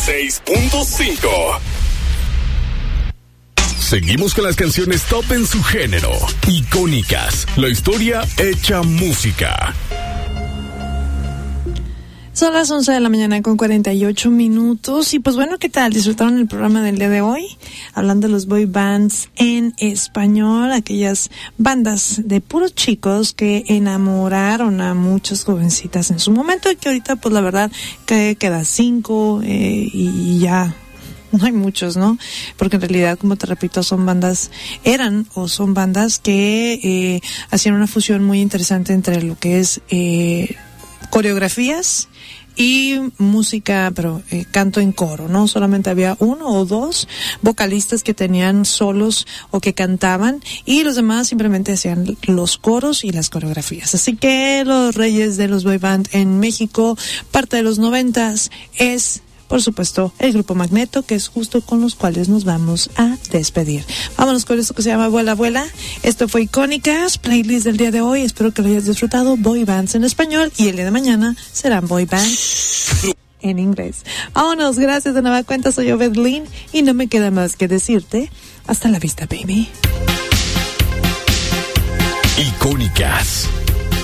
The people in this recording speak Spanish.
96.5. Seguimos con las canciones top en su género, icónicas, la historia hecha música. Son las 11 de la mañana con 48 minutos. Y pues bueno, ¿qué tal? ¿Disfrutaron el programa del día de hoy? Hablando de los boy bands en español, aquellas bandas de puros chicos que enamoraron a muchas jovencitas en su momento y que ahorita pues la verdad que queda 5 y ya no hay muchos, ¿no? Porque en realidad, como te repito, son bandas que hacían una fusión muy interesante entre lo que es coreografías y música, pero canto en coro, ¿no? Solamente había 1 o 2 vocalistas que tenían solos o que cantaban, y los demás simplemente hacían los coros y las coreografías. Así que los reyes de los boy band en México, parte de los 90s, es, por supuesto, el grupo Magneto, que es justo con los cuales nos vamos a despedir. Vámonos con esto que se llama Vuela, Vuela. Esto fue Icónicas, playlist del día de hoy. Espero que lo hayas disfrutado. Boy bands en español, y el día de mañana serán boy bands en inglés. Vámonos, gracias de nueva cuenta. Soy Obedlin y no me queda más que decirte hasta la vista, baby. Icónicas.